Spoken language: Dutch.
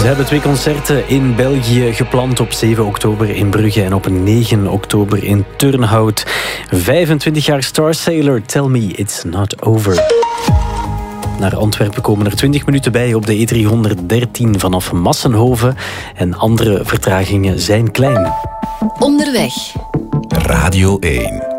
Ze hebben 2 concerten in België gepland op 7 oktober in Brugge en op 9 oktober in Turnhout. 25 jaar Star Sailor, Tell Me It's Not Over. Naar Antwerpen komen er 20 minuten bij op de E313 vanaf Massenhoven. En andere vertragingen zijn klein. Onderweg. Radio 1.